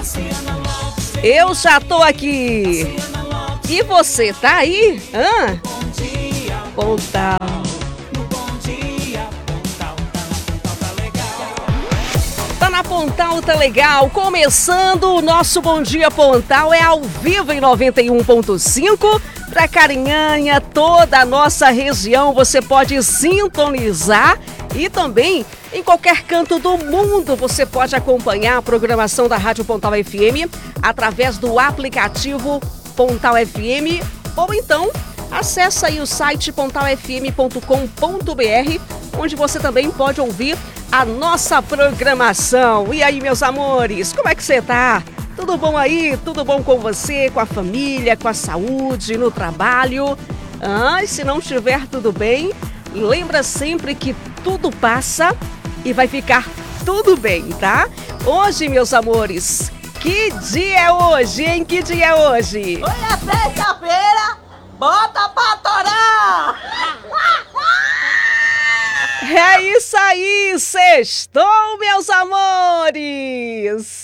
Eu já tô aqui. E você, tá aí? Pontal. Tá na Pontal, tá legal. Começando o nosso Bom Dia Pontal, é ao vivo em 91.5. Para Carinhanha, toda a nossa região, você pode sintonizar e também em qualquer canto do mundo você pode acompanhar a programação da Rádio Pontal FM através do aplicativo Pontal FM ou então acessa aí o site pontalfm.com.br, onde você também pode ouvir a nossa programação. E aí, meus amores, como é que você tá? Tudo bom aí? Tudo bom com você, com a família, com a saúde, no trabalho? E se não estiver tudo bem, lembra sempre que tudo passa e vai ficar tudo bem, tá? Hoje, meus amores, que dia é hoje, hein? Que dia é hoje? Hoje é sexta-feira, bota pra torar! É isso aí, sextou, meus amores!